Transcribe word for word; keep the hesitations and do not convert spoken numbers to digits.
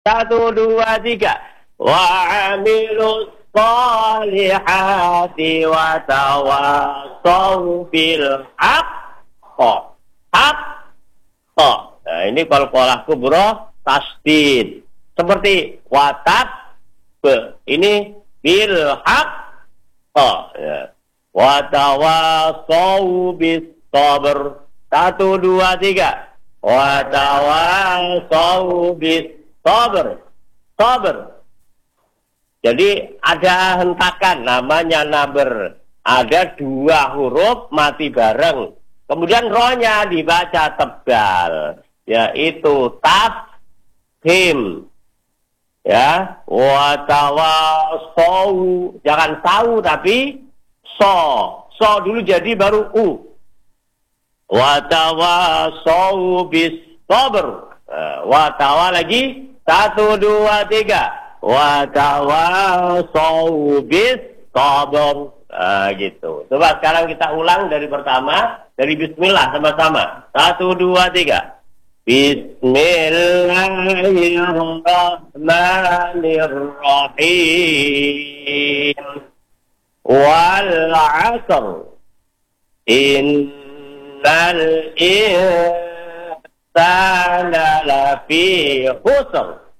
Satu, dua, tiga. Wa amilus salihati wa tawasaw bil haqq. Haqq. Nah, ini qalqalah kubra tasdid. Seperti watat be. Ini bil haqq. Ya. Wa tawasaw bis sabr. Satu, dua, tiga. Wa tawasaw bis sabr. Sabr. Jadi ada hentakan namanya naber. Ada dua huruf mati bareng. Kemudian rohnya dibaca tebal, yaitu tafhim. Ya, wa tawasaw. Jangan tahu tapi so. So dulu jadi baru u. Wa tawasaw bis sabr. Wa tawa lagi. Satu, dua, tiga. Wa tawasaw bis sabr. Nah, gitu. Coba sekarang kita ulang dari pertama. Dari bismillah sama-sama. Satu, dua, tiga. Bismillahirrahmanirrahim. Wal 'asr. Innal insana lafi khusr.